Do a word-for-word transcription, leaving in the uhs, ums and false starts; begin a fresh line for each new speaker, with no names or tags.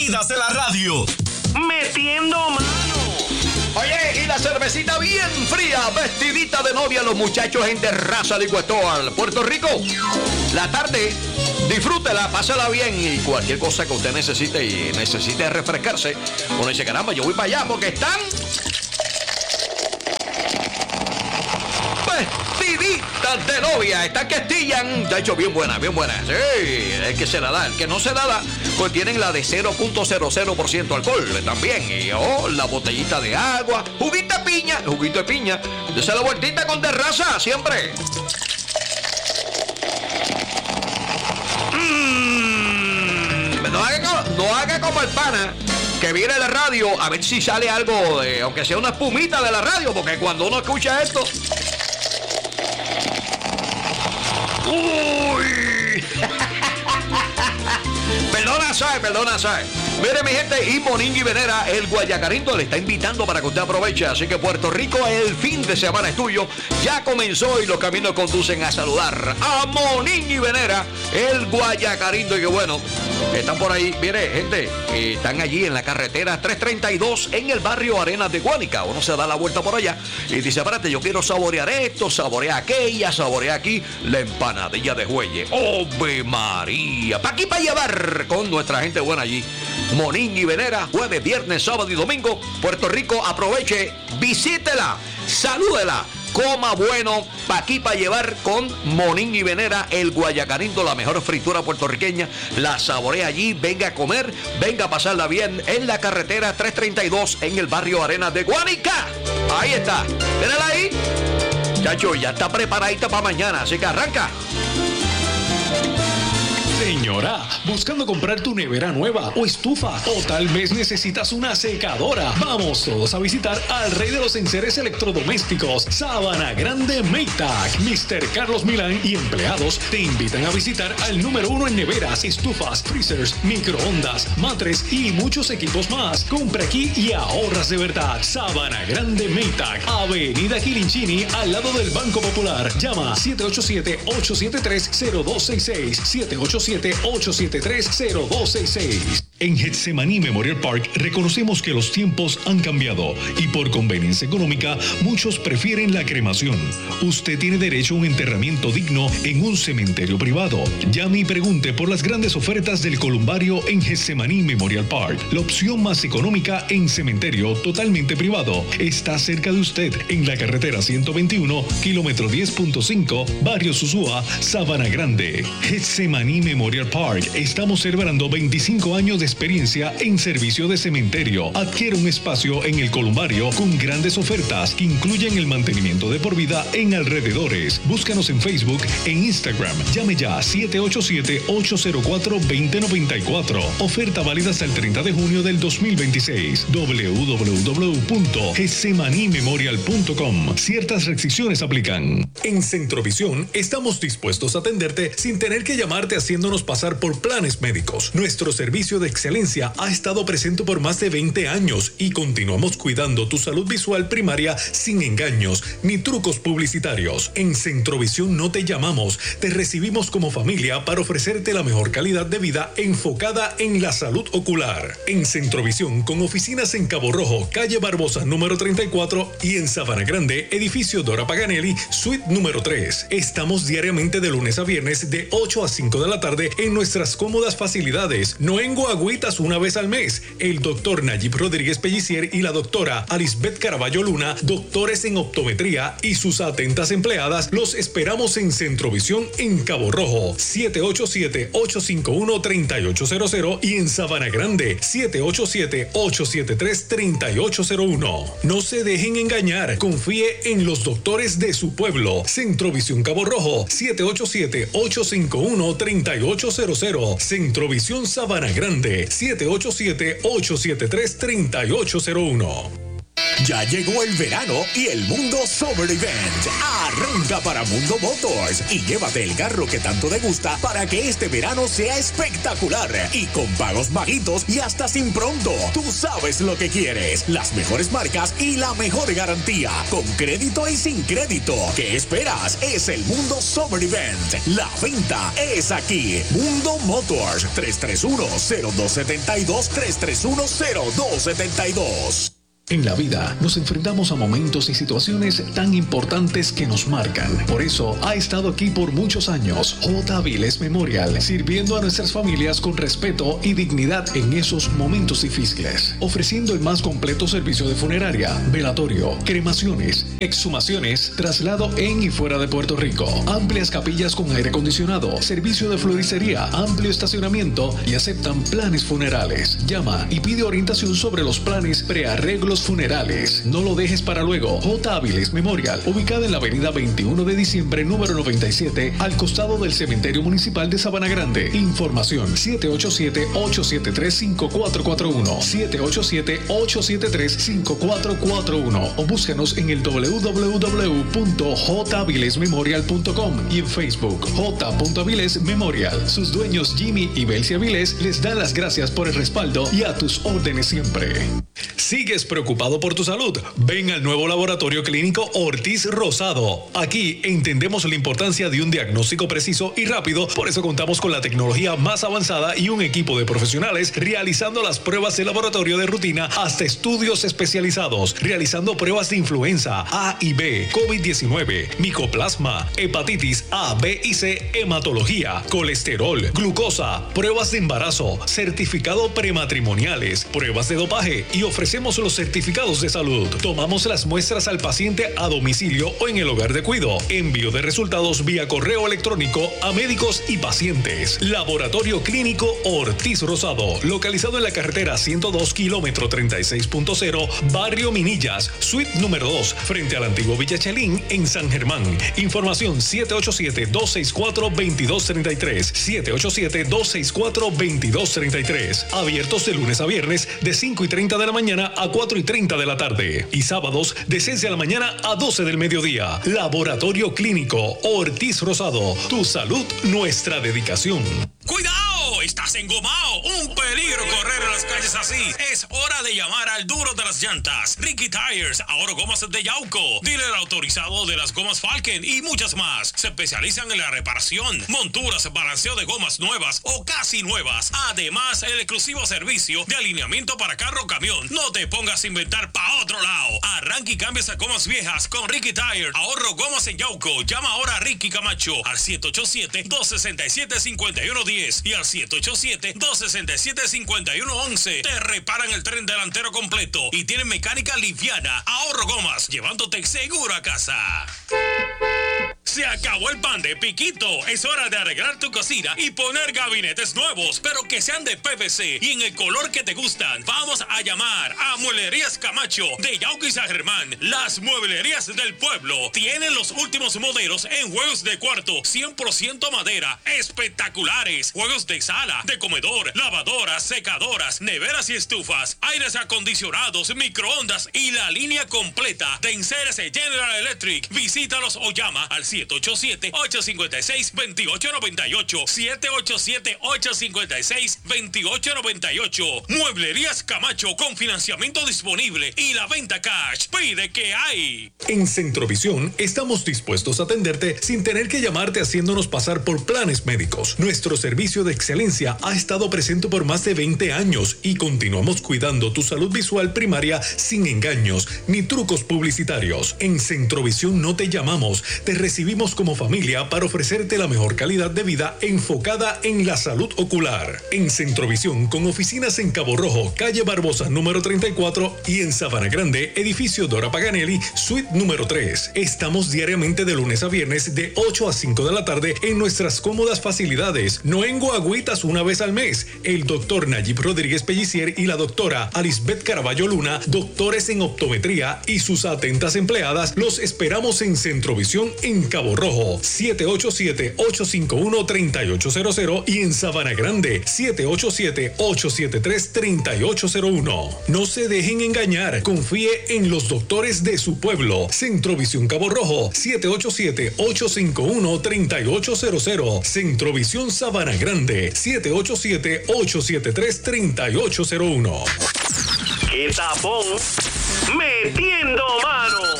sonidas de la radio. Metiendo mano.
Oye, y la cervecita bien fría, vestidita de novia, los muchachos en Terraza Liquor Store, Puerto Rico. La tarde, disfrútela, pásala bien y cualquier cosa que usted necesite y necesite refrescarse, uno dice, caramba, yo voy para allá porque están vestiditas de novia, están que estillan, de hecho bien buena, bien buena. Sí, el que se la da, el que no se la da, pues tienen la de cero punto cero cero por ciento alcohol también. Y oh, la botellita de agua, juguito de piña, juguito de piña, dése la vueltita con Terraza, siempre. Mm, no, haga, no haga como el pana que viene la radio a ver si sale algo, de, aunque sea una espumita de la radio, porque cuando uno escucha esto... ¡Uy! Perdona, ¿sabes? Perdona, ¿sabes? Mire, mi gente, y Monín y Venera, el Guayacarindo, le está invitando para que usted aproveche. Así que Puerto Rico, el fin de semana es tuyo. Ya comenzó y los caminos conducen a saludar a Monín y Venera, el Guayacarindo. Y que bueno, están por ahí. Mire, gente, eh, están allí en la carretera tres treinta y dos en el barrio Arenas de Guánica. Uno se da la vuelta por allá y dice, espérate, yo quiero saborear esto, saborear aquella, saborear aquí la empanadilla de Juelle. ¡Ove María! Pa' aquí para llevar con nuestra gente buena allí. Monín y Venera, jueves, viernes, sábado y domingo. Puerto Rico, aproveche, visítela, salúdela, coma bueno, pa' aquí para llevar con Monín y Venera, el Guayacarindo, la mejor fritura puertorriqueña. La saborea allí, venga a comer, venga a pasarla bien en la carretera tres treinta y dos en el barrio Arenas de Guánica. Ahí está, mírala ahí. Chacho, ya está preparadita para mañana, así que arranca.
Señora, buscando comprar tu nevera nueva o estufa, o tal vez necesitas una secadora. Vamos todos a visitar al rey de los enseres electrodomésticos, Sabana Grande Maytag. mister Carlos Milán y empleados te invitan a visitar al número uno en neveras, estufas, freezers, microondas, matres y muchos equipos más. Compra aquí y ahorras de verdad. Sabana Grande Maytag, Avenida Quilinchini, al lado del Banco Popular. Llama siete ocho siete, ocho siete tres, cero dos seis seis, siete ocho siete, ocho siete tres, cero dos seis seis. En Getsemaní Memorial Park reconocemos que los tiempos han cambiado y por conveniencia económica muchos prefieren la cremación. Usted tiene derecho a un enterramiento digno en un cementerio privado. Llame y pregunte por las grandes ofertas del columbario en Getsemaní Memorial Park. La opción más económica en cementerio totalmente privado está cerca de usted en la carretera ciento veintiuno, kilómetro diez punto cinco, barrio Susúa, Sabana Grande. Getsemaní Memorial Park. Estamos celebrando veinticinco años de experiencia en servicio de cementerio. Adquiere un espacio en el columbario con grandes ofertas que incluyen el mantenimiento de por vida en alrededores. Búscanos en Facebook, en Instagram. Llame ya siete ocho siete, ocho cero cuatro, dos cero nueve cuatro. Oferta válida hasta el treinta de junio del dos mil veintiséis. doble u doble u doble u punto getsemaní memorial punto com. Ciertas restricciones aplican. En Centrovisión estamos dispuestos a atenderte sin tener que llamarte haciéndonos pasar por planes médicos. Nuestro servicio de excelencia ha estado presente por más de veinte años y continuamos cuidando tu salud visual primaria sin engaños ni trucos publicitarios. En Centrovisión no te llamamos, te recibimos como familia para ofrecerte la mejor calidad de vida enfocada en la salud ocular. En Centrovisión, con oficinas en Cabo Rojo, calle Barbosa número treinta y cuatro y en Sabana Grande, edificio Dora Paganelli, suite número tres. Estamos diariamente de lunes a viernes de ocho a cinco de la tarde en nuestras cómodas facilidades, no en guagüitas una vez al mes. El doctor Nayib Rodríguez Pellicier y la doctora Alisbeth Caraballo Luna, doctores en optometría y sus atentas empleadas, los esperamos en Centrovisión en Cabo Rojo, siete ocho siete, ocho cinco uno, tres ocho cero cero y en Sabana Grande, siete ocho siete, ocho siete tres, tres ocho cero uno. No se dejen engañar, confíe en los doctores de su pueblo. Centrovisión Cabo Rojo, siete ocho siete, ocho cinco uno, tres ocho cero cero. Centrovisión Sabana Grande, siete ocho siete, ocho siete tres, tres ocho cero uno.
Ya llegó el verano y el Mundo Summer Event. Arranca para Mundo Motors y llévate el carro que tanto te gusta para que este verano sea espectacular y con pagos bajitos y hasta sin pronto. Tú sabes lo que quieres, las mejores marcas y la mejor garantía, con crédito y sin crédito. ¿Qué esperas? Es el Mundo Summer Event. La venta es aquí. Mundo Motors, tres tres uno, cero dos siete dos, tres tres uno, cero dos siete dos.
En la vida nos enfrentamos a momentos y situaciones tan importantes que nos marcan. Por eso ha estado aquí por muchos años J. Avilés Memorial, sirviendo a nuestras familias con respeto y dignidad en esos momentos difíciles, ofreciendo el más completo servicio de funeraria, velatorio, cremaciones, exhumaciones, traslado en y fuera de Puerto Rico, amplias capillas con aire acondicionado, servicio de floristería, amplio estacionamiento y aceptan planes funerales. Llama y pide orientación sobre los planes prearreglos funerales. No lo dejes para luego. J. Avilés Memorial, ubicada en la avenida veintiuno de diciembre, número noventa y siete, al costado del Cementerio Municipal de Sabana Grande. Información siete ocho siete, ocho siete tres, cinco cuatro cuatro uno, siete ocho siete, ocho siete tres, cinco cuatro cuatro uno o búscanos en el doble u doble u doble u punto j avilés memorial punto com y en Facebook J. Avilés Memorial. Sus dueños Jimmy y Belcia Avilés les dan las gracias por el respaldo y a tus órdenes siempre. ¿Sigues preocupado por tu salud? Ven al nuevo laboratorio clínico Ortiz Rosado. Aquí entendemos la importancia de un diagnóstico preciso y rápido, por eso contamos con la tecnología más avanzada y un equipo de profesionales realizando las pruebas de laboratorio de rutina hasta estudios especializados, realizando pruebas de influenza A y B, COVID diecinueve, micoplasma, hepatitis A, B y C, hematología, colesterol, glucosa, pruebas de embarazo, certificado prematrimoniales, pruebas de dopaje y ofrecemos los certificados de salud. Tomamos las muestras al paciente a domicilio o en el hogar de cuidado. Envío de resultados vía correo electrónico a médicos y pacientes. Laboratorio Clínico Ortiz Rosado, localizado en la carretera ciento dos, kilómetro treinta y seis punto cero, Barrio Minillas, suite número dos, frente al antiguo Villa Chelín, en San Germán. Información siete ocho siete, dos seis cuatro, dos dos tres tres, siete ocho siete, dos seis cuatro, dos dos tres tres. Abiertos de lunes a viernes de cinco y treinta de la mañana a cuatro y treinta de la tarde y sábados de seis de la mañana a doce del mediodía. Laboratorio Clínico Ortiz Rosado. Tu salud, nuestra dedicación.
¡Cuidado! ¡Estás engomado! ¡Un peligro correr en las calles así! Es hora de llamar al duro de las llantas. Ricky Tires, ahora gomas de Yauco. Dealer autorizado de las gomas Falken y muchas más. Se especializan en la reparación, monturas, balanceo de gomas nuevas o casi nuevas. Además, el exclusivo servicio de alineamiento para carro o camión. No te pongas a inventar pa' otro lado. Arranca y cambia esas gomas viejas con Ricky Tires. Ahorro gomas en Yauco. Llama ahora a Ricky Camacho al siete ocho siete, dos seis siete, cinco uno uno cero y al siete ocho siete, dos seis siete, cinco uno uno uno. Te reparan el tren delantero completo y tienen mecánica liviana. Ahorro gomas, llevándote seguro a casa. Se acabó el pan de piquito. Es hora de arreglar tu cocina y poner gabinetes nuevos, pero que sean de P V C y en el color que te gustan. Vamos a llamar a Mueblerías Camacho de Yauco y San Germán. Las mueblerías del pueblo tienen los últimos modelos en juegos de cuarto cien por ciento madera, espectaculares. Juegos de sala, de comedor, lavadoras, secadoras, neveras y estufas, aires acondicionados, microondas y la línea completa de enseres General Electric. Visítalos o llama al siete ocho siete, ocho cinco seis, dos ocho nueve ocho, siete ocho siete, ocho cinco seis, dos ocho nueve ocho. Mueblerías Camacho con financiamiento disponible y la venta cash. Pide que hay.
En Centrovisión estamos dispuestos a atenderte sin tener que llamarte haciéndonos pasar por planes médicos. Nuestro servicio de excelencia ha estado presente por más de veinte años y continuamos cuidando tu salud visual primaria sin engaños ni trucos publicitarios. En Centrovisión no te llamamos, te recibimos como familia para ofrecerte la mejor calidad de vida enfocada en la salud ocular. En Centrovisión, con oficinas en Cabo Rojo, calle Barbosa número treinta y cuatro y en Sabana Grande, edificio Dora Paganelli, suite número tres. Estamos diariamente de lunes a viernes de ocho a cinco de la tarde en nuestras cómodas facilidades. No en guagüitas una vez al mes. El doctor Nayib Rodríguez Pellicier y la doctora Alisbeth Caraballo Luna, doctores en optometría y sus atentas empleadas, los esperamos en Centrovisión en Cabo Cabo Rojo, siete ocho siete, ocho cinco uno, tres ocho cero cero y en Sabana Grande, siete ocho siete, ocho siete tres, tres ocho cero uno. No se dejen engañar, confíe en los doctores de su pueblo. Centro Visión Cabo Rojo, siete ocho siete, ocho cinco uno, tres ocho cero cero. Centro Visión Sabana Grande, siete ocho siete, ocho siete tres, tres ocho cero uno.
¡Qué tapón! ¡Metiendo mano!